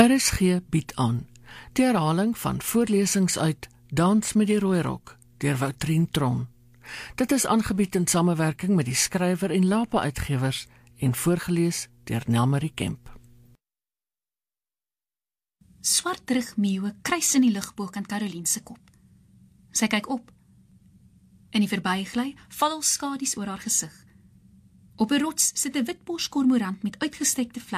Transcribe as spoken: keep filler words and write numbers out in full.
R S G bied aan die herhaling van voorlesings uit Dans met die Rooirok deur Woutrien Tron. Dit is aangebied in samewerking met die skrywer en Lapa Uitgewers en voorgelees deur Nelmarie Kemp. Swart rugmeeuwe kruis in die lug bo kan Caroline se kop. Sy kyk op. In die verbygly val al skadies oor haar gesig. Op 'n rots sit 'n witbors kormorant met uitgestrekte vlerke